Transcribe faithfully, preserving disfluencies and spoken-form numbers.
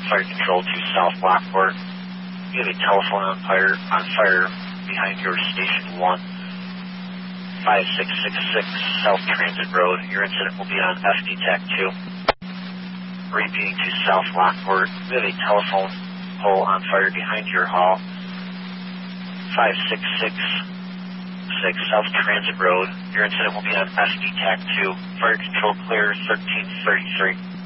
Fire Control to South Lockport. You have a telephone on fire, on fire behind your Station one, five six six six South Transit Road. Your incident will be on F D T A C two. Repeating to South Lockport. You have a telephone pole on fire behind your hall, five six six six South Transit Road. Your incident will be on F D T A C two. Fire Control clear thirteen thirty-three.